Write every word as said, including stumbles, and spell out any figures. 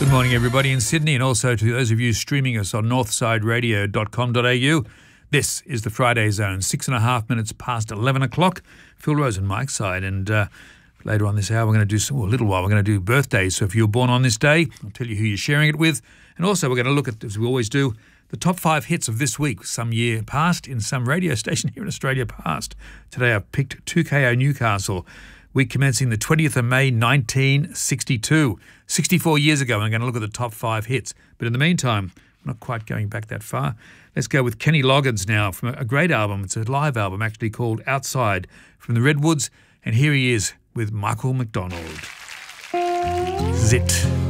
Good morning, everybody in Sydney, and also to those of you streaming us on northside radio dot com dot a u. This is the Friday Zone, six and a half minutes past eleven o'clock. Phil Rose and Mike's side, and uh, later on this hour we're going to do some, well, a little while, we're going to do birthdays. So if you're born on this day, I'll tell you who you're sharing it with. And also we're going to look at, as we always do, the top five hits of this week, some year past, in some radio station here in Australia past. Today I've picked two K O Newcastle, week commencing the twentieth of May nineteen sixty-two. sixty-four years ago, and I'm going to look at the top five hits. But in the meantime, I'm not quite going back that far. Let's go with Kenny Loggins now from a great album. It's a live album actually called Outside from the Redwoods. And here he is with Michael McDonald. This is it.